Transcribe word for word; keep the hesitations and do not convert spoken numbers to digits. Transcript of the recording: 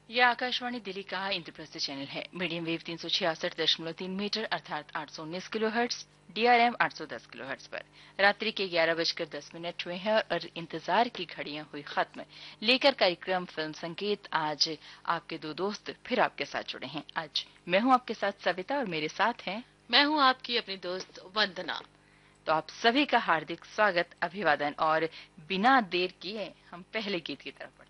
यह आकाशवाणी दिल्ली का इंद्रप्रस्थ चैनल है। मीडियम वेव तीन सौ छियासठ दशमलव तीन मीटर अर्थात आठ सौ उन्नीस किलो हर्ट्ज, डीआरएम आठ सौ दस किलो हर्ट्ज पर रात्रि के ग्यारह बजकर दस मिनट हुए हैं और इंतजार की घड़ियां हुई खत्म। लेकर कार्यक्रम फिल्म संकेत आज आपके दो दोस्त फिर आपके साथ जुड़े हैं। आज मैं हूं आपके साथ सविता और मेरे साथ हैं मैं हूं आपकी अपनी दोस्त वंदना। तो आप सभी का हार्दिक स्वागत, अभिवादन और बिना देर किए हम पहले गीत की तरफ बढ़ते हैं।